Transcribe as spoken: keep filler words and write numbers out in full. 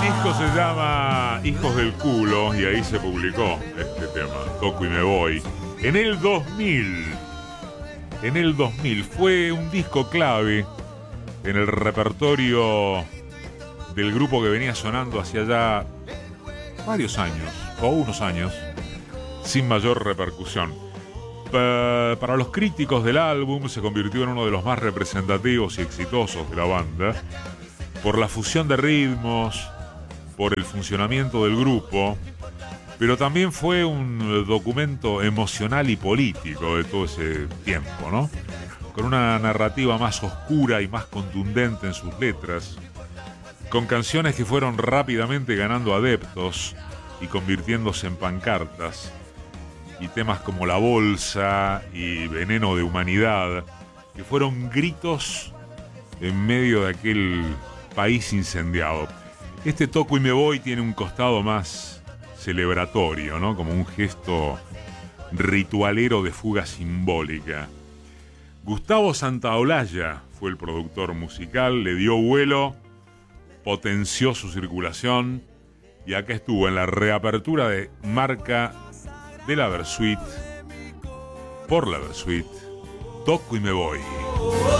disco se llama Hijos del Culo y ahí se publicó este tema, Toco y me voy. En el dos mil, en el dos mil fue un disco clave en el repertorio del grupo que venía sonando hacia ya varios años, o unos años, sin mayor repercusión. Pa- para los críticos del álbum se convirtió en uno de los más representativos y exitosos de la banda, por la fusión de ritmos, por el funcionamiento del grupo, pero también fue un documento emocional y político de todo ese tiempo, ¿no? Con una narrativa más oscura y más contundente en sus letras, con canciones que fueron rápidamente ganando adeptos y convirtiéndose en pancartas, y temas como La Bolsa y Veneno de Humanidad, que fueron gritos en medio de aquel país incendiado. Este Toco y me voy tiene un costado más celebratorio, ¿no? Como un gesto ritualero de fuga simbólica. Gustavo Santaolalla fue el productor musical, le dio vuelo, potenció su circulación y acá estuvo en la reapertura de marca de la Versuit, por la Versuit, Toco y me voy.